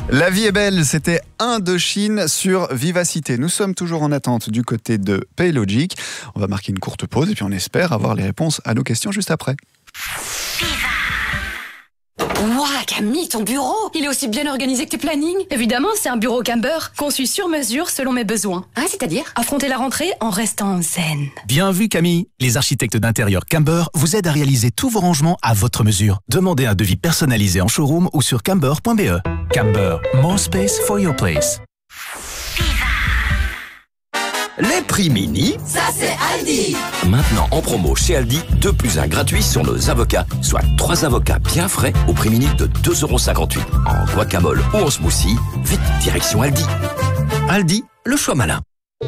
La vie est belle, c'était Indochine sur Vivacité. Nous sommes toujours en attente du côté de Paylogic. On va marquer une courte pause et puis on espère avoir les réponses à nos questions juste après. Ouah, Camille, ton bureau, il est aussi bien organisé que tes plannings. Évidemment, c'est un bureau Camber, conçu sur mesure selon mes besoins. Ah, c'est-à-dire Affronter la rentrée en restant zen. Bien vu, Camille. Les architectes d'intérieur Camber vous aident à réaliser tous vos rangements à votre mesure. Demandez un devis personnalisé en showroom ou sur camber.be. Camber, more space for your place. Les prix mini, ça c'est Aldi. maintenant en promo chez Aldi, 2 + 1 gratuit sur nos avocats, soit 3 avocats bien frais au prix mini de 2,58 € en guacamole ou en smoothie. Vite, direction Aldi. Aldi, le choix malin.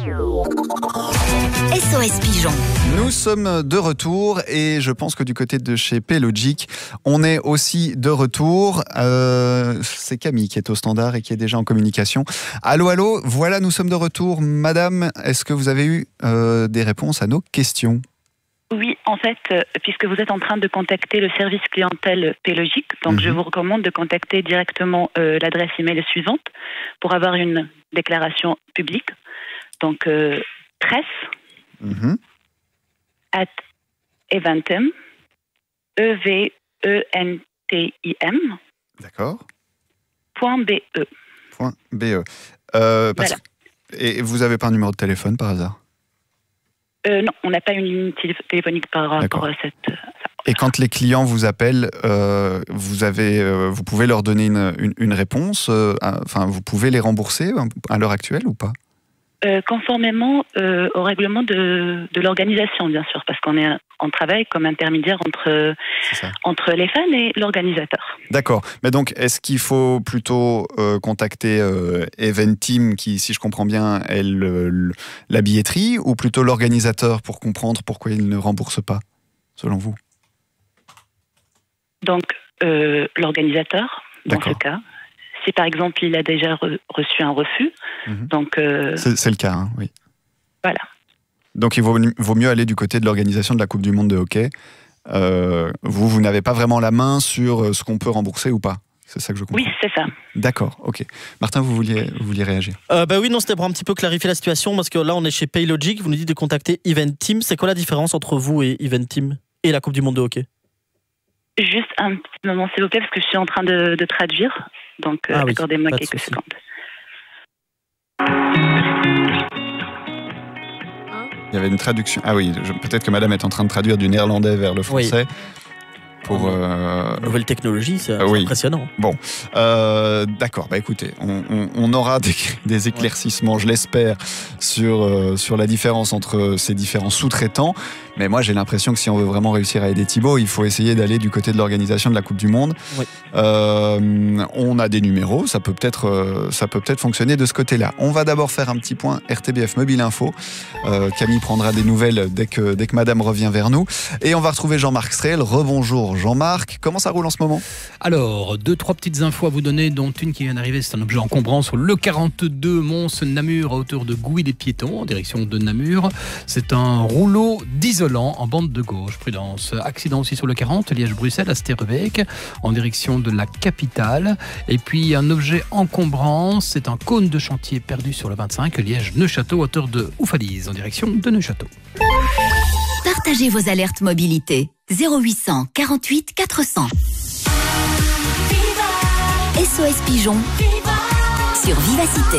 SOS Pigeon. Nous sommes de retour et je pense que du côté de chez Paylogic, on est aussi de retour. C'est Camille qui est au standard et qui est déjà en communication. Allô, allô, voilà, nous sommes de retour. Madame, est-ce que vous avez eu des réponses à nos questions ? Oui, en fait, puisque vous êtes en train de contacter le service clientèle Paylogic, donc je vous recommande de contacter directement l'adresse email suivante pour avoir une déclaration publique. Donc, presse at eventim, EVENTIM, D'accord. .be. .be. Voilà. Et vous n'avez pas un numéro de téléphone par hasard ? Non, on n'a pas une ligne téléphonique par rapport à cette... Et quand les clients vous appellent, vous pouvez leur donner une réponse, vous pouvez les rembourser à l'heure actuelle ou pas ? Conformément au règlement de l'organisation, bien sûr, parce on travaille comme intermédiaire entre les fans et l'organisateur. D'accord. Mais donc, est-ce qu'il faut plutôt contacter Eventim, qui, si je comprends bien, est la billetterie, ou plutôt l'organisateur pour comprendre pourquoi il ne rembourse pas, selon vous ? Donc, l'organisateur, dans ce cas. Si par exemple il a déjà reçu un refus, donc c'est le cas, hein, oui. Voilà. Donc il vaut mieux aller du côté de l'organisation de la Coupe du Monde de hockey. Vous n'avez pas vraiment la main sur ce qu'on peut rembourser ou pas. C'est ça que je comprends. Oui, c'est ça. D'accord, ok. Martin, vous vouliez réagir ? Oui, non, c'était pour un petit peu clarifier la situation, parce que là on est chez Paylogic, vous nous dites de contacter Eventim. C'est quoi la différence entre vous et Eventim et la Coupe du Monde de hockey ? Juste un petit moment, s'il vous plaît, parce que je suis en train de traduire. Donc, accordez-moi quelques secondes. Il y avait une traduction. Ah oui, peut-être que madame est en train de traduire du néerlandais vers le français. Oui. Pour nouvelle technologie, c'est impressionnant. Bon, d'accord. Bah écoutez, on aura des éclaircissements, je l'espère, sur la différence entre ces différents sous-traitants. Mais moi, j'ai l'impression que si on veut vraiment réussir à aider Thibaut, il faut essayer d'aller du côté de l'organisation de la Coupe du Monde. Oui. On a des numéros, ça peut peut-être fonctionner de ce côté-là. On va d'abord faire un petit point RTBF Mobile Info. Camille prendra des nouvelles dès que madame revient vers nous. Et on va retrouver Jean-Marc Strel. Rebonjour Jean-Marc, comment ça roule en ce moment ? Alors, 2-3 petites infos à vous donner, dont une qui vient d'arriver, c'est un objet encombrant sur le 42 Mons-Namur à hauteur de Gouy des Piétons, en direction de Namur. C'est un rouleau d'isolant en bande de gauche, prudence. Accident aussi sur le 40, Liège-Bruxelles à Sterbeek, en direction de la capitale. Et puis un objet encombrant, c'est un cône de chantier perdu sur le 25, Liège-Neuchâteau, à hauteur de Oufalise, en direction de Neuchâteau. Partagez vos alertes mobilité. 0800 48 400. SOS Pigeon sur Vivacité.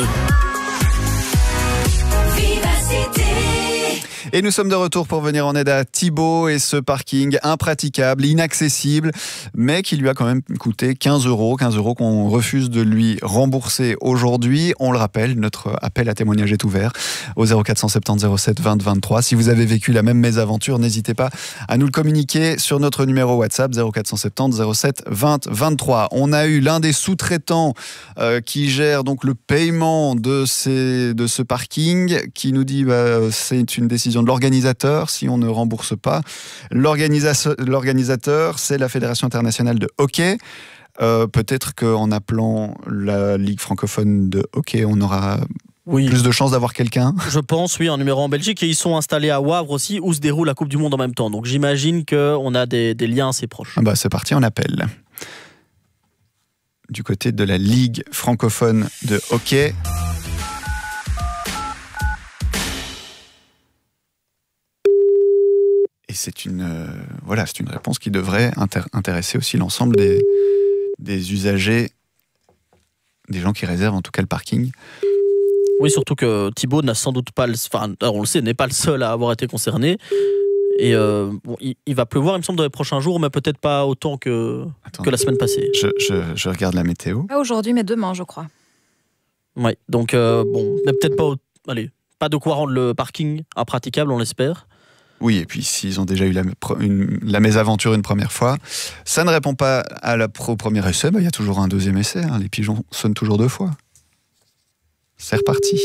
Et nous sommes de retour pour venir en aide à Thibaut et ce parking impraticable, inaccessible, mais qui lui a quand même coûté 15 € qu'on refuse de lui rembourser aujourd'hui. On le rappelle, notre appel à témoignage est ouvert au 0470 07 20 23. Si vous avez vécu la même mésaventure, n'hésitez pas à nous le communiquer sur notre numéro WhatsApp 0470 07 20 23. On a eu l'un des sous-traitants qui gère donc le paiement de ce parking qui nous dit c'est une décision de l'organisateur si on ne rembourse pas. L'organisateur, c'est la Fédération internationale de hockey. Peut-être qu'en appelant la Ligue francophone de hockey, on aura plus de chances d'avoir quelqu'un. Je pense, oui, un numéro en Belgique. Et ils sont installés à Wavre aussi, où se déroule la Coupe du Monde en même temps. Donc j'imagine qu'on a des liens assez proches. C'est parti, on appelle. du côté de la Ligue francophone de hockey. Et c'est une réponse qui devrait intéresser aussi l'ensemble des usagers, des gens qui réservent en tout cas le parking. Oui, surtout que Thibaut n'a sans doute pas, on le sait, n'est pas le seul à avoir été concerné. Et il va pleuvoir, il me semble, dans les prochains jours, mais peut-être pas autant que la semaine passée. Je regarde la météo. Pas aujourd'hui, mais demain, je crois. Oui, donc mais peut-être pas. Pas de quoi rendre le parking impraticable, on l'espère. Oui, et puis s'ils ont déjà eu la mésaventure une première fois, ça ne répond pas au premier essai, il y a toujours un deuxième essai. Les pigeons sonnent toujours 2 fois. C'est reparti.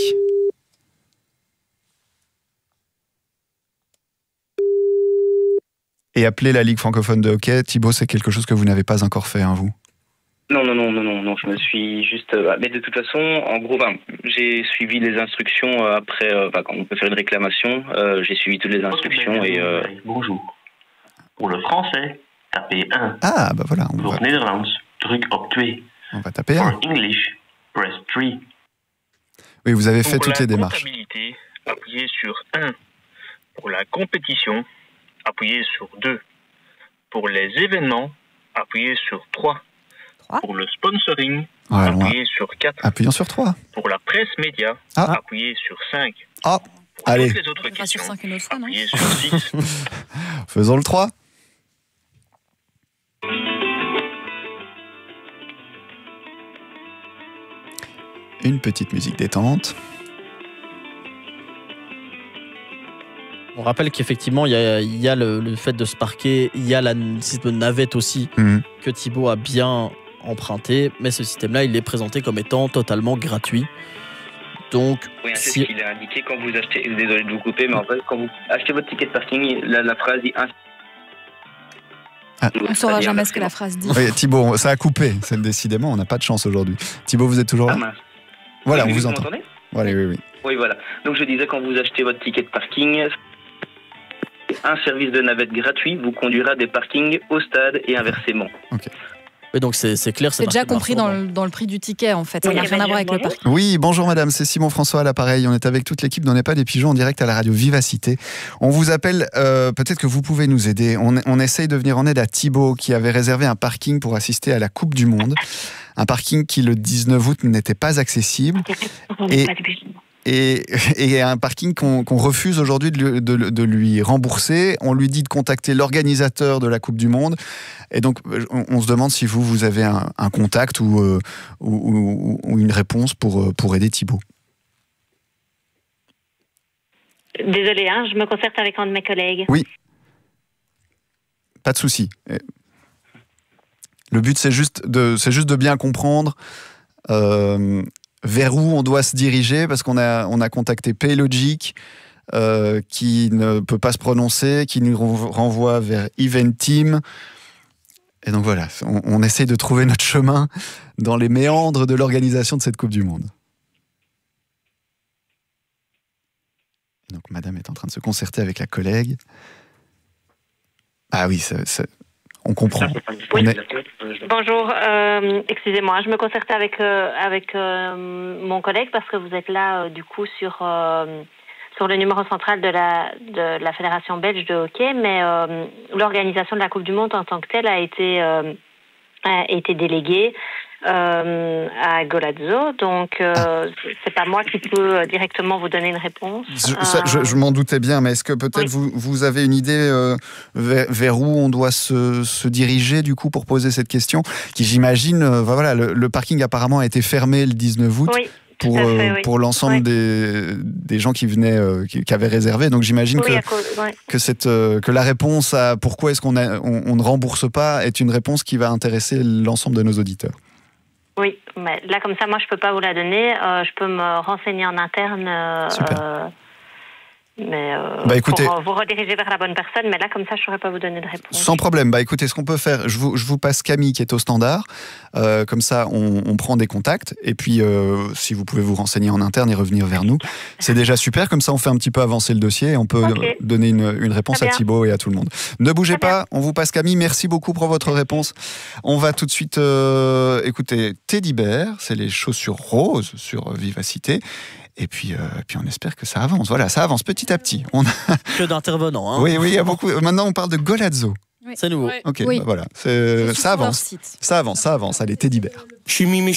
Et appeler la Ligue francophone de hockey, Thibaut, c'est quelque chose que vous n'avez pas encore fait, vous? Non, je me suis juste... mais de toute façon, en gros, j'ai suivi les instructions après, quand on peut faire une réclamation, j'ai suivi toutes les instructions et... Bonjour. Pour le français, tapez 1. Ah, voilà. Pour le Nederlands, druk op 2. On va taper 1. Pour English, press 3. Oui, vous avez fait toutes les démarches. Pour la comptabilité, appuyez sur 1. Pour la compétition, appuyez sur 2. Pour les événements, appuyez sur 3. Pour le sponsoring, appuyez sur 4. Appuyons sur 3. Pour la presse média, appuyez sur 5. Ah, pour allez. toutes les autres questions, sur 5 une autre fois, appuyez sur 6. Faisons le 3. Une petite musique détente. On rappelle qu'effectivement, il y a le fait de se parquer, il y a le système de navette aussi que Thibaut a bien emprunté, mais ce système-là, il est présenté comme étant totalement gratuit. Donc, oui, c'est ce qu'il a indiqué quand vous achetez. Désolé de vous couper, mais en fait, quand vous achetez votre ticket de parking, la phrase dit. On ne saura jamais ce que la phrase dit. Oui, Thibaut, ça a coupé. Décidément, on n'a pas de chance aujourd'hui. Thibaut, vous êtes toujours là? Voilà, on vous entend. Voilà, oui. Oui, voilà. Donc je disais, quand vous achetez votre ticket de parking, un service de navette gratuit vous conduira des parkings au stade et inversement. Ok. Et donc c'est clair, c'est déjà compris dans le prix du ticket en fait. Ça n'a rien à voir avec le parking. Oui, bonjour madame, c'est Simon François à l'appareil. On est avec toute l'équipe d'On n'est pas des pigeons en direct à la radio Vivacité. On vous appelle, peut-être que vous pouvez nous aider. On essaye de venir en aide à Thibaut qui avait réservé un parking pour assister à la Coupe du Monde. Un parking qui le 19 août n'était pas accessible. Et un parking qu'on refuse aujourd'hui de lui rembourser. On lui dit de contacter l'organisateur de la Coupe du Monde. Et donc, on se demande si vous avez un contact ou une réponse pour aider Thibaut. Désolée, je me concerte avec un de mes collègues. Oui. Pas de souci. Le but, c'est juste de bien comprendre vers où on doit se diriger, parce qu'on a contacté Paylogic, qui ne peut pas se prononcer, qui nous renvoie vers Eventeam. Et donc voilà, on essaie de trouver notre chemin dans les méandres de l'organisation de cette Coupe du Monde. Et donc madame est en train de se concerter avec la collègue. Ah oui, on comprend. Oui. Bonjour, excusez-moi, je me concertais avec mon collègue parce que vous êtes là du coup sur le numéro central de la Fédération belge de hockey, mais l'organisation de la Coupe du Monde en tant que telle a été déléguée à Golazzo, donc c'est pas moi qui peux directement vous donner une réponse. Je m'en doutais bien, mais est-ce que peut-être vous avez une idée vers où on doit se diriger du coup pour poser cette question, qui j'imagine, le parking apparemment a été fermé le 19 août. Oui. Pour l'ensemble des gens qui venaient, qui avaient réservé. Donc j'imagine que la réponse à pourquoi est-ce qu'on ne rembourse pas est une réponse qui va intéresser l'ensemble de nos auditeurs. Oui, mais là comme ça, moi je peux pas vous la donner. Je peux me renseigner en interne. Mais écoutez, pour vous rediriger vers la bonne personne, mais là, comme ça, je ne saurais pas vous donner de réponse. Sans problème. Écoutez, ce qu'on peut faire, je vous passe Camille qui est au standard. Comme ça, on prend des contacts. Et puis, si vous pouvez vous renseigner en interne et revenir vers nous, c'est déjà super. Comme ça, on fait un petit peu avancer le dossier et on peut donner une réponse à Thibaut et à tout le monde. Ne bougez pas, on vous passe Camille. Merci beaucoup pour votre réponse. On va tout de suite écouter Teddy Bear. C'est les chaussures roses sur Vivacité. Et puis on espère que ça avance. Voilà, ça avance petit à petit. Que d'intervenants. Hein. Oui, il y a beaucoup. Maintenant, on parle de Golazzo. Oui. C'est nouveau. Ok, voilà. Ça avance. Ça avance. Allez, Teddy Bear. Je suis Mimi